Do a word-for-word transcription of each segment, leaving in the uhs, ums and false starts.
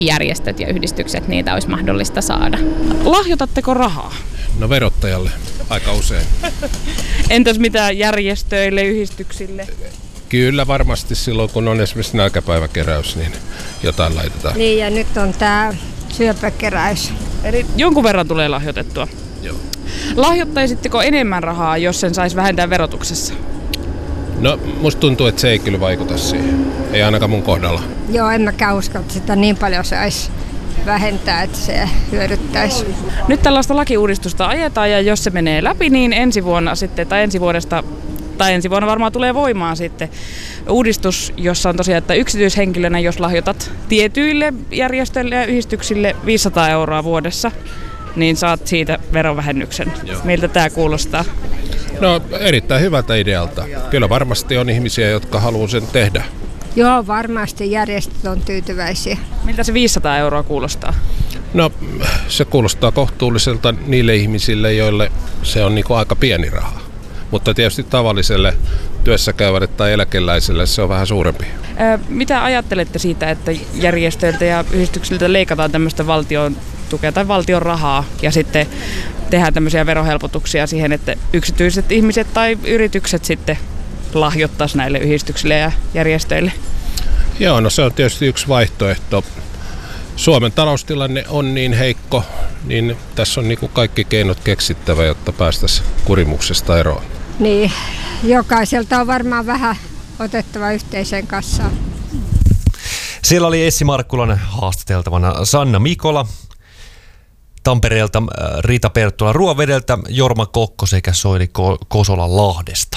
järjestöt ja yhdistykset, niitä olisi mahdollista saada. Lahjoitatteko rahaa? No verottajalle aika usein. Entäs mitä järjestöille, yhdistyksille? Kyllä varmasti silloin, kun on esimerkiksi nälkäpäiväkeräys, niin jotain laitetaan. Niin, ja nyt on tämä syöpäkeräys. Eli jonkun verran tulee lahjoitettua. Joo. Lahjoittaisitteko enemmän rahaa, jos sen saisi vähentää verotuksessa? No, musta tuntuu, että se ei kyllä vaikuta siihen. Ei ainakaan mun kohdalla. Joo, en mäkään usko, että sitä niin paljon saisi vähentää, että se hyödyttäisi. Nyt tällaista lakiuudistusta ajetaan, ja jos se menee läpi, niin ensi vuonna sitten, tai ensi vuodesta, tai ensi vuonna varmaan tulee voimaan sitten uudistus, jossa on tosiaan, että yksityishenkilönä, jos lahjoitat tietyille järjestöille ja yhdistyksille viisisataa euroa vuodessa, niin saat siitä verovähennyksen. Joo. Miltä tämä kuulostaa? No, erittäin hyvältä idealta. Kyllä varmasti on ihmisiä, jotka haluaa sen tehdä. Joo, varmasti järjestöt on tyytyväisiä. Miltä se viisisataa euroa kuulostaa? No, se kuulostaa kohtuulliselta niille ihmisille, joille se on niin kuin aika pieni raha. Mutta tietysti tavalliselle työssäkäyvälle tai eläkeläiselle se on vähän suurempi. Ää, mitä ajattelette siitä, että järjestöiltä ja yhdistyksiltä leikataan tämmöistä valtion tukea tai valtion rahaa ja sitten tehdään tämmöisiä verohelpotuksia siihen, että yksityiset ihmiset tai yritykset sitten lahjoittaisi näille yhdistyksille ja järjestöille? Joo, no se on tietysti yksi vaihtoehto. Suomen taloustilanne on niin heikko, niin tässä on niin kuin kaikki keinot keksittävä, jotta päästäisiin kurimuksesta eroon. Niin, jokaiselta on varmaan vähän otettava yhteiseen kassaan. Siellä oli Essi Markkulan haastateltavana Sanna Mikola, Tampereelta Riita Perttula Ruovedeltä, Jorma Kokko sekä Soili Kosola Lahdesta.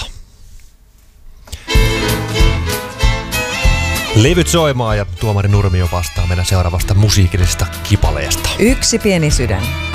Levyt soimaa ja tuomari Nurmio vastaa meidän seuraavasta musiikillisesta kipaleesta. Yksi pieni sydän.